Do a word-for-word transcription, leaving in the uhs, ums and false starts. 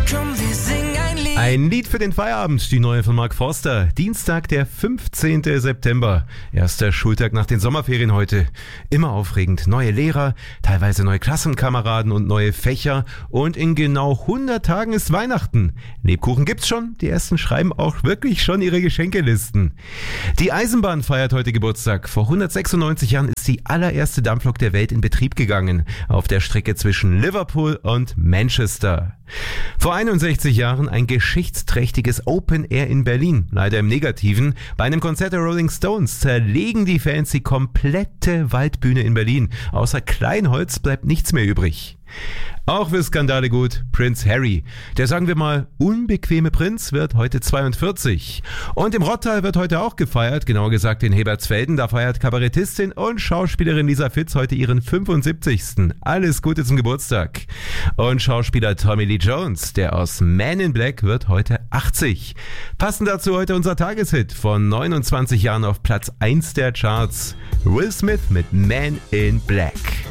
Komm, wir singen ein Lied. Ein Lied für den Feierabend, die neue von Mark Forster. Dienstag, der fünfzehnten September. Erster Schultag nach den Sommerferien heute. Immer aufregend. Neue Lehrer, teilweise neue Klassenkameraden und neue Fächer. Und in genau hundert Tagen ist Weihnachten. Lebkuchen gibt's schon. Die ersten schreiben auch wirklich schon ihre Geschenkelisten. Die Eisenbahn feiert heute Geburtstag. Vor hundertsechsundneunzig Jahren ist die allererste Dampflok der Welt in Betrieb gegangen. Auf der Strecke zwischen Liverpool und Manchester. Vor einundsechzig Jahren ein geschichtsträchtiges Open Air in Berlin. Leider im Negativen. Bei einem Konzert der Rolling Stones zerlegen die Fans die komplette Waldbühne in Berlin. Außer Kleinholz bleibt nichts mehr übrig. Auch für Skandale gut, Prinz Harry. Der, sagen wir mal, unbequeme Prinz wird heute zweiundvierzig. Und im Rottal wird heute auch gefeiert, genauer gesagt in Hebertsfelden. Da feiert Kabarettistin und Schauspielerin Lisa Fitz heute ihren fünfundsiebzigsten Alles Gute zum Geburtstag. Und Schauspieler Tommy Lee Jones, der aus Man in Black, wird heute achtzig. Passend dazu heute unser Tageshit von neunundzwanzig Jahren auf Platz eins der Charts. Will Smith mit Man in Black.